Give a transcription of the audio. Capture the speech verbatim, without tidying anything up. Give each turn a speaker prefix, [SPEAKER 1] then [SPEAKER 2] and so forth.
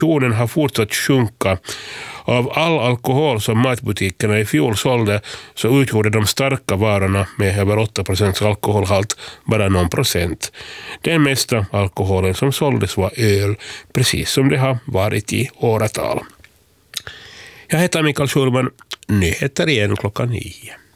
[SPEAKER 1] konsumtionen har fortsatt sjunka. Av all alkohol som matbutikerna i fjol sålde så utgjorde de starka varorna med över åtta procent alkoholhalt bara någon procent. Den mesta alkoholen som såldes var öl, precis som det har varit i åratal. Jag heter Mikael Schulman. Nyheter igen klockan nio.